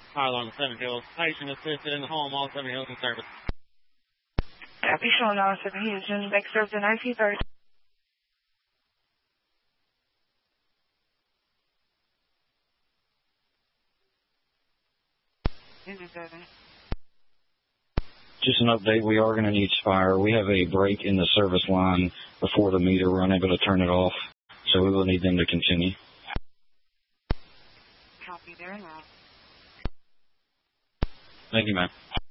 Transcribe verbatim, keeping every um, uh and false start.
Fire alarm Seven Hills. Patient assisted in the home, all Seven Hills in service. Copy, Sean Dollar Seven Hills. Unit back served in I C thirty. Just an update, we are going to need fire. We have a break in the service line before the meter. We're unable to turn it off, so we will need them to continue. Copy, there and out. Thank you, ma'am.